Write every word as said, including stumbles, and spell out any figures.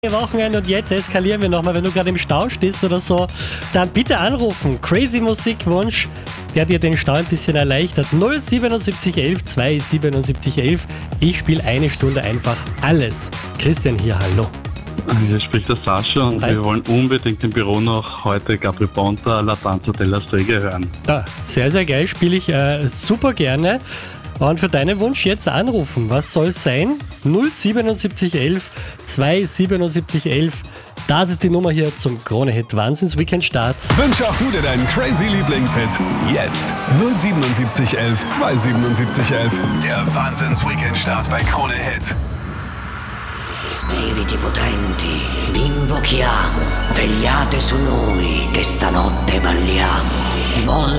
Wochenende und jetzt eskalieren wir nochmal. Wenn du gerade im Stau stehst oder so, dann bitte anrufen. Crazy Musikwunsch, der dir den Stau ein bisschen erleichtert. null siebenundsiebzig elf zweihundertsiebenundsiebzig elf. Ich spiele eine Stunde einfach alles. Christian hier, hallo. Hier spricht der Sascha und Hi. wir wollen unbedingt im Büro noch heute Gabri Ponta, La Danza della Streghe hören. Da, sehr, sehr geil, spiele ich äh, super gerne. Und für deinen Wunsch jetzt anrufen. Was soll es sein? null siebenundsiebzig elf zweihundertsiebenundsiebzig elf. Das ist die Nummer hier zum Krone-Hit Wahnsinns Weekend Start. Wünsch auch du dir deinen crazy Lieblingshit. Jetzt null siebenundsiebzig elf zweihundertsiebenundsiebzig elf. Der Wahnsinns Weekend Start bei Krone Hit. Spiriti potenti, vi invochiamo, vegliate su noi, che stanotte balliamo. Volve